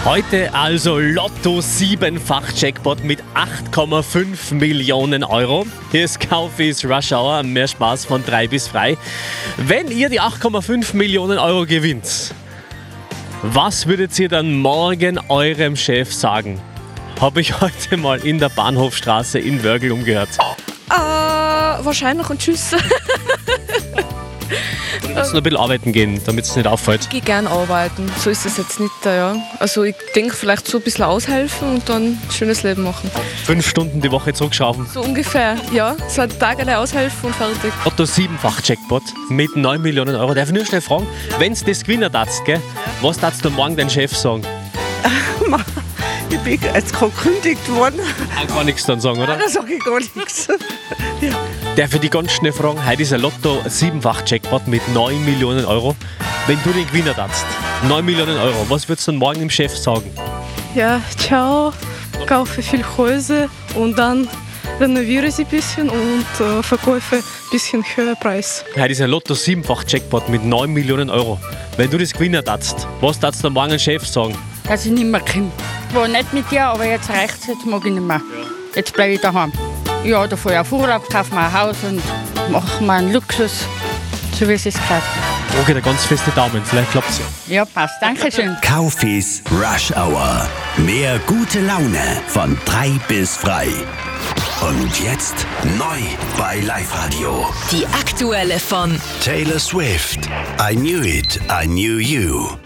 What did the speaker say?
Heute also Lotto 7-fach-Jackpot mit 8,5 Millionen Euro. Hier ist Kaufis Rush Hour, mehr Spaß von 3 bis frei. Wenn ihr die 8,5 Millionen Euro gewinnt, was würdet ihr dann morgen eurem Chef sagen? Habe ich heute mal in der Bahnhofstraße in Wörgl umgehört. Wahrscheinlich und tschüss. Du musst noch ein bisschen arbeiten gehen, damit es nicht auffällt. Ich gehe gerne arbeiten, so ist es jetzt nicht da, ja. Also ich denke vielleicht so ein bisschen aushelfen und dann ein schönes Leben machen. 5 Stunden die Woche zurückschrauben. So ungefähr, ja. 2 Tage aushelfen und fertig. Lotto 7-fach-Jackpot mit 9 Millionen Euro. Darf ich nur schnell fragen, wenn du das gewinnen darfst, gell, was darfst du morgen dein Chef sagen? Ich bin jetzt gerade gekündigt worden. Auch gar nichts dann sagen, oder? Da sage ich gar nichts. Ja. Darf ich dich ganz schnell fragen, heute ist ein Lotto 7-fach-Jackpot mit 9 Millionen Euro. Wenn du den Gewinner darfst, 9 Millionen Euro, was würdest du dann morgen dem Chef sagen? Ja, ciao, kaufe viel Häuser und dann renoviere sie ein bisschen und verkaufe ein bisschen höher Preis. Heute ist ein Lotto 7-fach-Jackpot mit 9 Millionen Euro. Wenn du das Gewinner darfst, was darfst du dann morgen dem Chef sagen? Dass ich nicht mehr komme. War nicht mit dir, aber jetzt reicht es, jetzt mag ich nicht mehr. Jetzt bleibe ich daheim. Ja, da fahre ich auf Urlaub, kaufe mir ein Haus und mache mir einen Luxus, so wie es ist gehört. Okay, der ganz feste Daumen, vielleicht klappt es ja. Ja, passt. Dankeschön. Kaufis Rush Hour. Mehr gute Laune von 3 bis frei. Und jetzt neu bei Live Radio. Die aktuelle von Taylor Swift. I knew it, I knew you.